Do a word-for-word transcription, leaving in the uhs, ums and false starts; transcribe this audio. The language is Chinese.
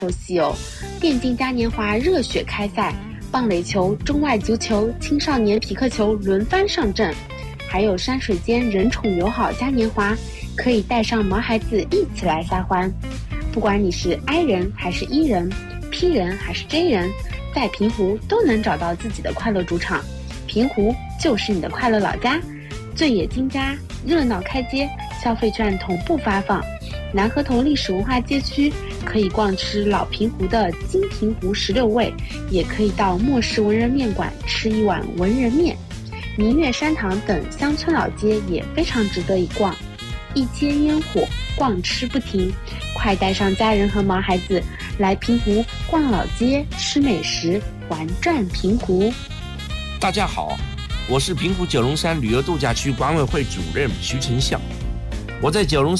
游戏哦，电竞嘉年华热血开赛，棒垒球、中外足球、青少年匹克球轮番上阵，还有山水间人宠友好嘉年华，可以带上毛孩子一起来撒欢。不管你是 I 人还是 E 人， P 人还是 J 人，在平湖都能找到自己的快乐主场。平湖就是你的快乐老家，醉野金家热闹开街，消费券同步发放。南河头历史文化街区可以逛吃老平湖的金平湖十六味，也可以到莫氏文人面馆吃一碗文人面。明月山塘等乡村老街也非常值得一逛，一街烟火，逛吃不停。快带上家人和毛孩子来平湖逛老街、吃美食、玩转平湖。 大家好，我是平湖九龙山旅游度假区管委会主任徐成孝。我在九龙山